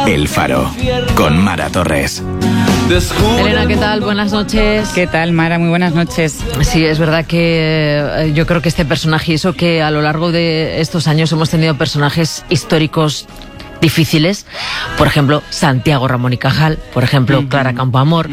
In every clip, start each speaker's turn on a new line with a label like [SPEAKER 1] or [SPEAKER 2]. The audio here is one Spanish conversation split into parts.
[SPEAKER 1] El Faro, con Mara Torres.
[SPEAKER 2] Elena, ¿qué tal? Buenas noches.
[SPEAKER 3] ¿Qué tal, Mara? Muy buenas noches.
[SPEAKER 2] Sí, es verdad que yo creo que este personaje, y eso que a lo largo de estos años hemos tenido personajes históricos difíciles, por ejemplo Santiago Ramón y Cajal, por ejemplo Clara Campoamor,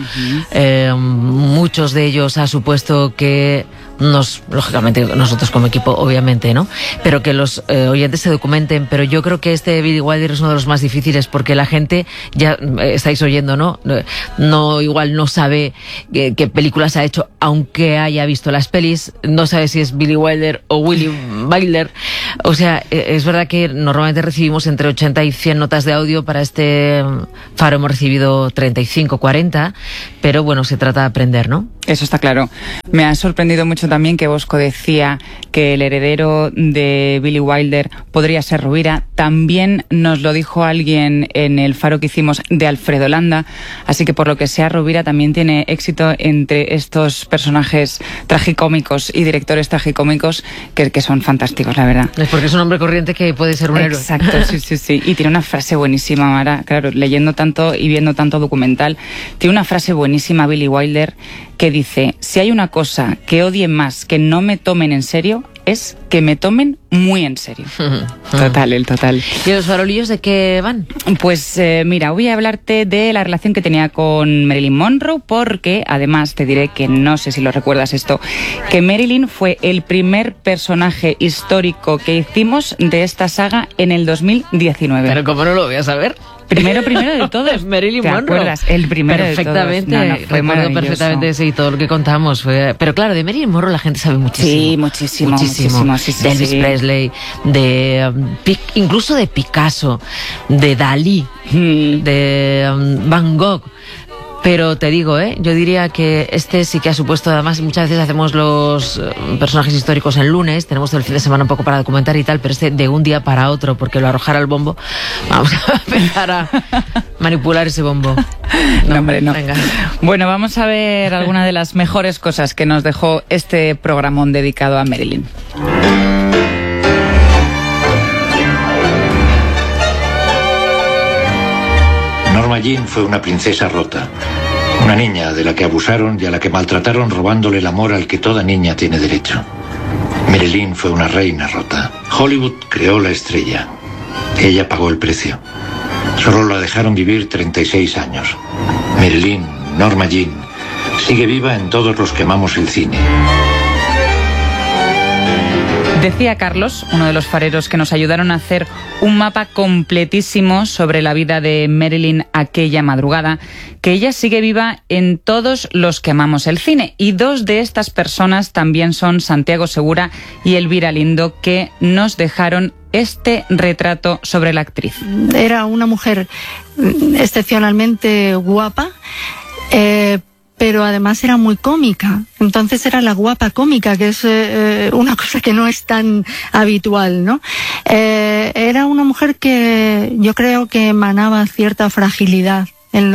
[SPEAKER 2] muchos de ellos ha supuesto que lógicamente nosotros como equipo obviamente, ¿no? Pero que los oyentes se documenten, pero yo creo que este Billy Wilder es uno de los más difíciles porque la gente, ya estáis oyendo, ¿no? Igual no sabe qué películas ha hecho, aunque haya visto las pelis, no sabe si es Billy Wilder o Willy Wilder. O sea, es verdad que normalmente recibimos entre 80 y 100 notas de audio. Para este Faro hemos recibido 35, 40, pero bueno, se trata de aprender, ¿no?
[SPEAKER 3] Eso está claro. Me ha sorprendido mucho también que Bosco decía que el heredero de Billy Wilder podría ser Rovira. También nos lo dijo alguien en el Faro que hicimos de Alfredo Landa. Así que por lo que sea, Rovira también tiene éxito entre estos personajes tragicómicos y directores tragicómicos que son fantásticos, la verdad.
[SPEAKER 2] Es porque es un hombre corriente que puede ser un héroe.
[SPEAKER 3] Exacto, sí. Y tiene una frase buenísima, Mara. Claro, leyendo tanto y viendo tanto documental, tiene una frase buenísima Billy Wilder que dice: si hay una cosa que odie más que no me tomen en serio, es que me tomen muy en serio. Total.
[SPEAKER 2] ¿Y los farolillos de qué van?
[SPEAKER 3] Pues mira, voy a hablarte de la relación que tenía con Marilyn Monroe, porque además te diré que no sé si lo recuerdas esto, que Marilyn fue el primer personaje histórico que hicimos de esta saga en el 2019.
[SPEAKER 2] Pero ¿cómo no lo voy a saber?
[SPEAKER 3] Primero de todos.
[SPEAKER 2] Marilyn Monroe.
[SPEAKER 3] ¿Te acuerdas? El primero
[SPEAKER 2] perfectamente,
[SPEAKER 3] de todos.
[SPEAKER 2] recuerdo perfectamente, sí, todo lo que contamos. Pero claro, de Marilyn Monroe la gente sabe muchísimo.
[SPEAKER 3] Sí, muchísimo. Sí,
[SPEAKER 2] de Elvis Presley, incluso de Picasso, de Dalí, de Van Gogh. Pero te digo, yo diría que este sí que ha supuesto, además muchas veces hacemos los personajes históricos el lunes, tenemos todo el fin de semana un poco para documentar y tal, pero este de un día para otro, porque lo arrojar al bombo, vamos a empezar a manipular ese bombo.
[SPEAKER 3] No, hombre, no.
[SPEAKER 2] Venga.
[SPEAKER 3] Bueno, vamos a ver algunas de las mejores cosas que nos dejó este programón dedicado a Marilyn.
[SPEAKER 4] Norma Jean fue una princesa rota, una niña de la que abusaron y a la que maltrataron robándole el amor al que toda niña tiene derecho. Marilyn fue una reina rota. Hollywood creó la estrella. Ella pagó el precio. Solo la dejaron vivir 36 años. Marilyn, Norma Jean, sigue viva en todos los que amamos el cine.
[SPEAKER 3] Decía Carlos, uno de los fareros que nos ayudaron a hacer un mapa completísimo sobre la vida de Marilyn aquella madrugada, que ella sigue viva en todos los que amamos el cine. Y dos de estas personas también son Santiago Segura y Elvira Lindo, que nos dejaron este retrato sobre la actriz.
[SPEAKER 5] Era una mujer excepcionalmente guapa, pero además era muy cómica. Entonces era la guapa cómica, que es una cosa que no es tan habitual, ¿no? Era una mujer que yo creo que emanaba cierta fragilidad en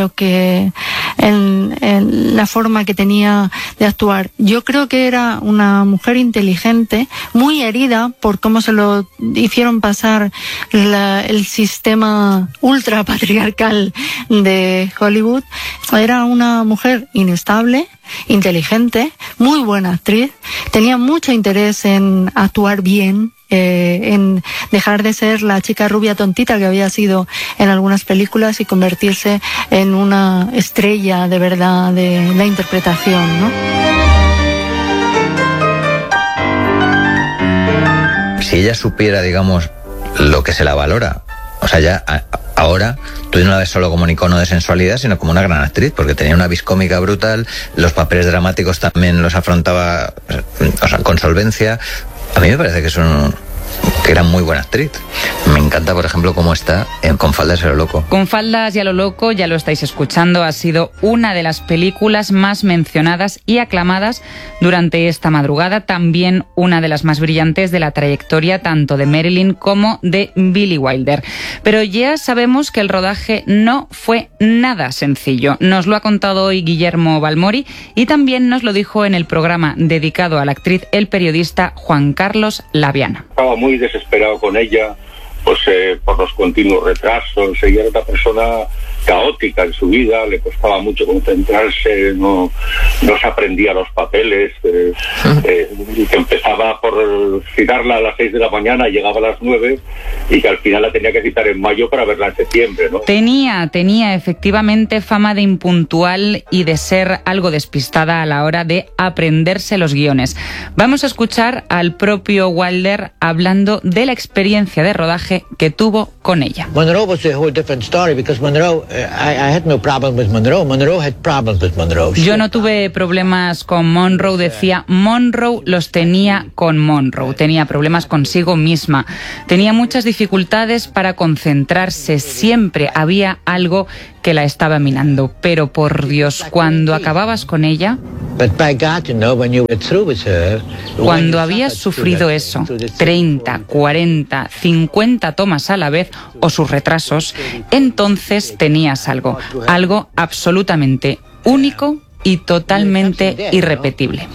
[SPEAKER 5] la forma que tenía de actuar. Yo creo que era una mujer inteligente, muy herida por cómo se lo hicieron pasar el sistema ultra patriarcal de Hollywood. Era una mujer inestable, inteligente, muy buena actriz, tenía mucho interés en actuar bien, en dejar de ser la chica rubia tontita que había sido en algunas películas y convertirse en una estrella de verdad de la interpretación, ¿no?
[SPEAKER 6] Si ella supiera, digamos, lo que se la valora, o sea, ya ahora tú no la ves solo como un icono de sensualidad, sino como una gran actriz, porque tenía una vis cómica brutal, los papeles dramáticos también los afrontaba, o sea, con solvencia. A mí me parece que era muy buena actriz. Me encanta, por ejemplo, cómo está en Con faldas y a lo loco.
[SPEAKER 3] Con faldas y a lo loco, ya lo estáis escuchando, ha sido una de las películas más mencionadas y aclamadas durante esta madrugada. También una de las más brillantes de la trayectoria tanto de Marilyn como de Billy Wilder. Pero ya sabemos que el rodaje no fue nada sencillo. Nos lo ha contado hoy Guillermo Balmori y también nos lo dijo en el programa dedicado a la actriz el periodista Juan Carlos Laviana.
[SPEAKER 7] Estaba muy desesperado con ella por los continuos retrasos. Ella era una persona caótica en su vida, le costaba mucho concentrarse, no se aprendía los papeles, que empezaba por citarla a las 6 de la mañana, llegaba a las 9 y que al final la tenía que citar en mayo para verla en septiembre, ¿no?
[SPEAKER 3] Tenía efectivamente fama de impuntual y de ser algo despistada a la hora de aprenderse los guiones. Vamos a escuchar al propio Wilder hablando de la experiencia de rodaje que tuvo con ella.
[SPEAKER 8] Monroe was a whole different story because Monroe, I had no problem with Monroe. Monroe had problems with Monroe.
[SPEAKER 3] Yo no tuve problemas con Monroe, decía. Monroe los tenía con Monroe. Tenía problemas consigo misma. Tenía muchas dificultades para concentrarse. Siempre había algo que la estaba minando. Pero por Dios, cuando acababas con ella, cuando habías sufrido eso, 30, 40, 50 tomas a la vez o sus retrasos, entonces tenías algo absolutamente único y totalmente irrepetible.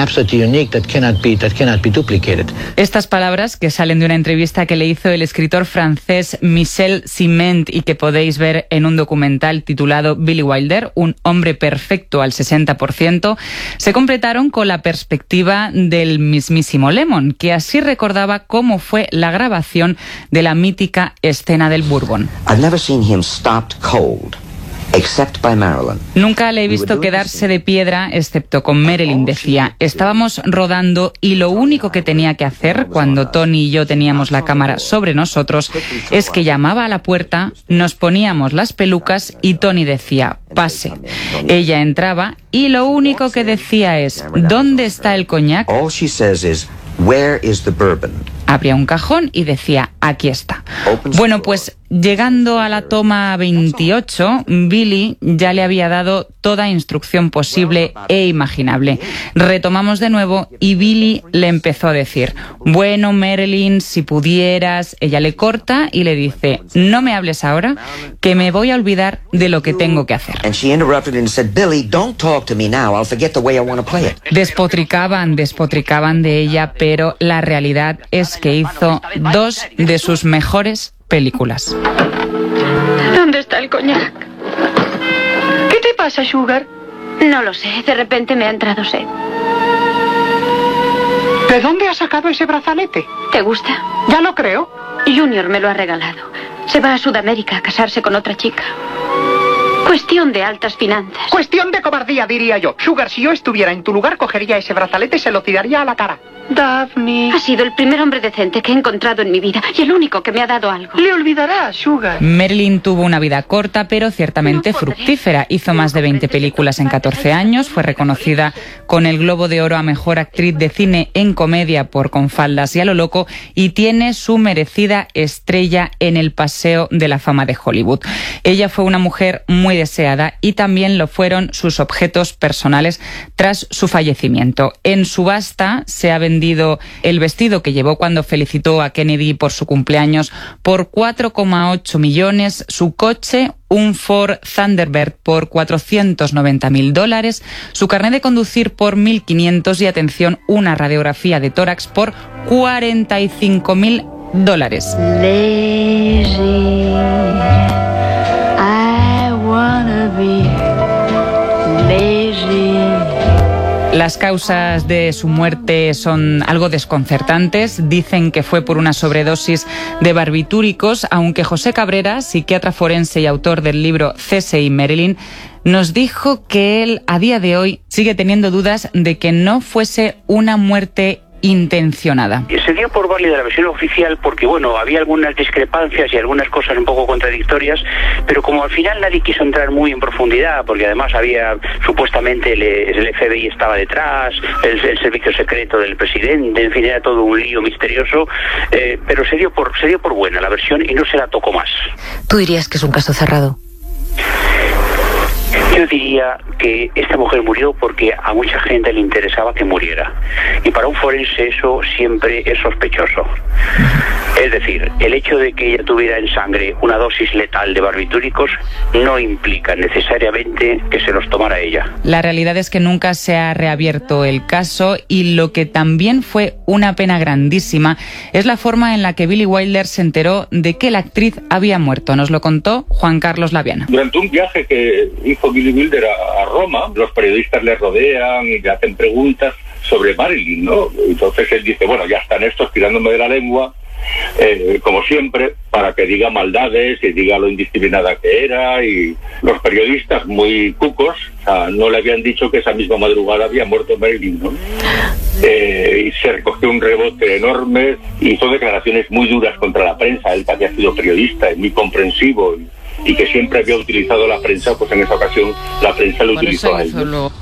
[SPEAKER 3] Estas palabras que salen de una entrevista que le hizo el escritor francés Michel Ciment y que podéis ver en un documental titulado Billy Wilder, un hombre perfecto al 60%, se completaron con la perspectiva del mismísimo Lemon, que así recordaba cómo fue la grabación de la mítica escena del Bourbon.
[SPEAKER 9] I've never seen him stopped cold. Except by Marilyn.
[SPEAKER 3] Nunca le he visto quedarse de piedra, excepto con Marilyn, decía. Estábamos rodando y lo único que tenía que hacer cuando Tony y yo teníamos la cámara sobre nosotros es que llamaba a la puerta, nos poníamos las pelucas y Tony decía, pase. Ella entraba y lo único que decía es, ¿dónde está el coñac?
[SPEAKER 9] All she says is, where is the bourbon?
[SPEAKER 3] Abría un cajón y decía, aquí está. Bueno, pues llegando a la toma 28, Billy ya le había dado toda instrucción posible e imaginable. Retomamos de nuevo y Billy le empezó a decir, bueno, Marilyn, si pudieras. Ella le corta y le dice, no me hables ahora, que me voy a olvidar de lo que tengo que hacer. Despotricaban de ella, pero la realidad es que hizo 2 de sus mejores películas.
[SPEAKER 10] ¿Dónde está el coñac? ¿Qué te pasa, Sugar? No lo sé, de repente me ha entrado sed.
[SPEAKER 11] ¿De dónde has sacado ese brazalete?
[SPEAKER 10] ¿Te gusta?
[SPEAKER 11] Ya lo creo.
[SPEAKER 10] Junior me lo ha regalado. Se va a Sudamérica a casarse con otra chica. Cuestión de altas finanzas.
[SPEAKER 11] Cuestión de cobardía, diría yo. Sugar, si yo estuviera en tu lugar, cogería ese brazalete y se lo tiraría a la cara. Daphne.
[SPEAKER 10] Ha sido el primer hombre decente que he encontrado en mi vida y el único que me ha dado algo.
[SPEAKER 11] Le olvidarás, Sugar.
[SPEAKER 3] Marilyn tuvo una vida corta, pero ciertamente fructífera. Hizo más de 20 películas en 14 años. Fue reconocida con el Globo de Oro a Mejor Actriz de Cine en Comedia por Con faldas y a lo loco y tiene su merecida estrella en el Paseo de la Fama de Hollywood. Ella fue una mujer muy deseada y también lo fueron sus objetos personales tras su fallecimiento. En subasta se ha vendido el vestido que llevó cuando felicitó a Kennedy por su cumpleaños por 4,8 millones, su coche, un Ford Thunderbird, por $490,000, su carnet de conducir por $1.500 y, atención, una radiografía de tórax por $45,000. Las causas de su muerte son algo desconcertantes. Dicen que fue por una sobredosis de barbitúricos, aunque José Cabrera, psiquiatra forense y autor del libro C.S.I. Marilyn, nos dijo que él, a día de hoy, sigue teniendo dudas de que no fuese una muerte intencionada.
[SPEAKER 12] Se dio por válida la versión oficial porque, bueno, había algunas discrepancias y algunas cosas un poco contradictorias, pero como al final nadie quiso entrar muy en profundidad, porque además había, supuestamente, el FBI estaba detrás, el servicio secreto del presidente, en fin, era todo un lío misterioso, pero se dio por buena la versión y no se la tocó más.
[SPEAKER 2] ¿Tú dirías que es un caso cerrado?
[SPEAKER 12] Yo diría que esta mujer murió porque a mucha gente le interesaba que muriera. Y para un forense eso siempre es sospechoso. Es decir, el hecho de que ella tuviera en sangre una dosis letal de barbitúricos no implica necesariamente que se los tomara ella.
[SPEAKER 3] La realidad es que nunca se ha reabierto el caso, y lo que también fue una pena grandísima es la forma en la que Billie Wilder se enteró de que la actriz había muerto. Nos lo contó Juan Carlos Laviano.
[SPEAKER 7] Durante un viaje que hizo Billie Wilder a Roma, los periodistas le rodean y le hacen preguntas sobre Marilyn, ¿no? Entonces él dice, bueno, ya están estos tirándome de la lengua, como siempre, para que diga maldades y diga lo indisciplinada que era, y los periodistas muy cucos, o sea, no le habían dicho que esa misma madrugada había muerto Marilyn, ¿no? Y se recogió un rebote enorme, hizo declaraciones muy duras contra la prensa, él que había sido periodista y muy comprensivo y que siempre había utilizado la prensa, pues en esa ocasión la prensa lo utilizó a él.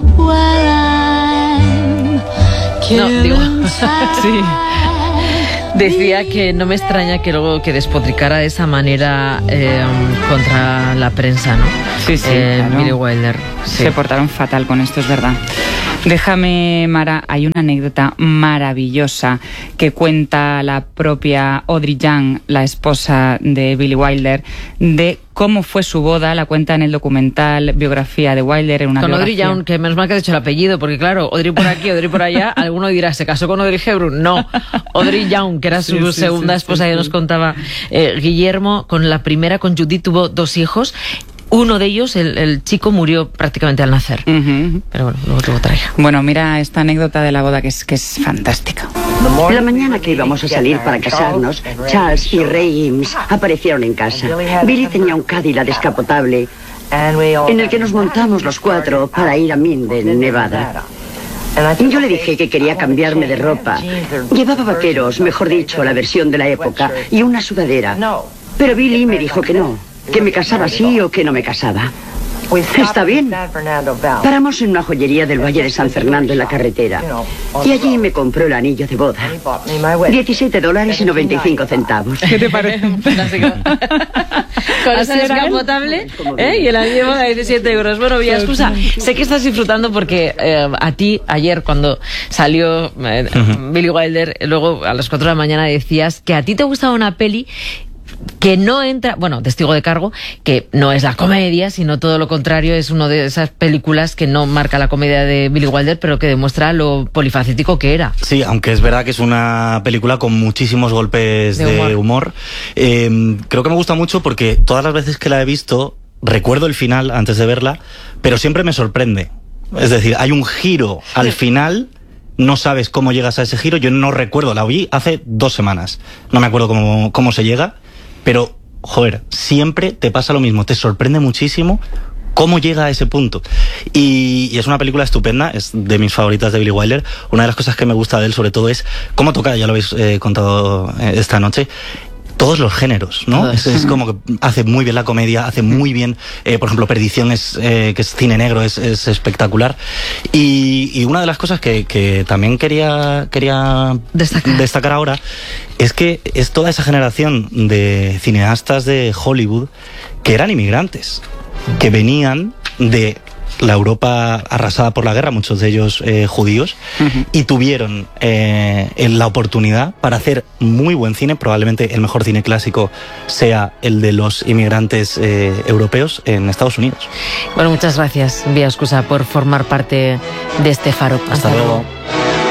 [SPEAKER 2] No, digo, sí. Decía que no me extraña que luego que despotricara de esa manera contra la prensa, ¿no?
[SPEAKER 3] Sí, claro.
[SPEAKER 2] Billie Wilder. Sí.
[SPEAKER 3] Se portaron fatal con esto, es verdad. Déjame, Mara, hay una anécdota maravillosa que cuenta la propia Audrey Young, la esposa de Billie Wilder, de cómo fue su boda. La cuenta en el documental Biografía de Wilder, en una
[SPEAKER 2] con
[SPEAKER 3] biografía.
[SPEAKER 2] Audrey Young, que menos mal que ha dicho el apellido, porque claro, Audrey por aquí, Audrey por allá, alguno dirá, ¿se casó con Audrey Hepburn? No, Audrey Young, que era su segunda esposa, ya nos contaba Guillermo. Con la primera, con Judith, tuvo 2 hijos. Uno de ellos, el chico, murió prácticamente al nacer. Pero bueno, luego tuvo otra hija.
[SPEAKER 3] Bueno, mira esta anécdota de la boda que es fantástica.
[SPEAKER 13] La mañana que íbamos a salir para casarnos, Charles y Ray Eames aparecieron en casa. Billy tenía un Cadillac descapotable en el que nos montamos los 4 para ir a Minden, Nevada. Yo le dije que quería cambiarme de ropa. Llevaba vaqueros, mejor dicho, la versión de la época, y una sudadera. Pero Billy me dijo que no, que me casaba sí o que no me casaba. Está bien. Paramos en una joyería del Valle de San Fernando en la carretera, y allí me compró el anillo de boda. $17.95.
[SPEAKER 3] ¿Qué te parece?
[SPEAKER 2] Con esa descapotable y el anillo de boda de 17 euros. Bueno, Villa Excusa, sé que estás disfrutando porque a ti, ayer cuando salió Billie Wilder, luego a las 4 de la mañana decías que a ti te gustaba una peli que no entra, bueno, Testigo de Cargo, que no es la comedia, sino todo lo contrario, es una de esas películas que no marca la comedia de Billie Wilder, pero que demuestra lo polifacético que era.
[SPEAKER 14] Sí, aunque es verdad que es una película con muchísimos golpes de humor. Creo que me gusta mucho porque todas las veces que la he visto, recuerdo el final antes de verla, pero siempre me sorprende. Es decir, hay un giro al final. No sabes cómo llegas a ese giro. Yo no recuerdo, la vi hace 2 semanas. No me acuerdo cómo se llega, pero, joder, siempre te pasa lo mismo. Te sorprende muchísimo cómo llega a ese punto. Y es una película estupenda, es de mis favoritas de Billie Wilder. Una de las cosas que me gusta de él, sobre todo, es cómo toca, ya lo habéis contado esta noche, todos los géneros, ¿no? Es como que hace muy bien la comedia, hace muy bien, por ejemplo, Perdición, que es cine negro, es espectacular. Y una de las cosas que también quería destacar ahora es que es toda esa generación de cineastas de Hollywood que eran inmigrantes, que venían de la Europa arrasada por la guerra, muchos de ellos judíos, y tuvieron la oportunidad para hacer muy buen cine. Probablemente el mejor cine clásico sea el de los inmigrantes europeos en Estados Unidos.
[SPEAKER 2] Bueno, muchas gracias, Vía Excusa, por formar parte de este faro.
[SPEAKER 14] Hasta luego.